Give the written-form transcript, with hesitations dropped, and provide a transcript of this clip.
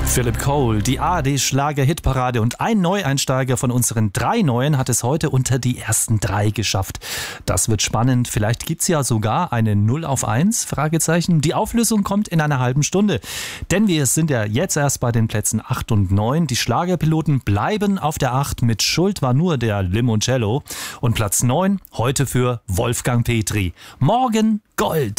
Philip Cole, die ARD-Schlager-Hitparade, und ein Neueinsteiger von unseren 3 Neuen hat es heute unter die ersten 3 geschafft. Das wird spannend. Vielleicht gibt's ja sogar eine 0 auf 1? Fragezeichen. Die Auflösung kommt in einer halben Stunde. Denn wir sind ja jetzt erst bei den Plätzen 8 und 9. Die Schlagerpiloten bleiben auf der 8. Mit Schuld war nur der Limoncello. Und Platz 9 heute für Wolfgang Petri. Morgen Gold.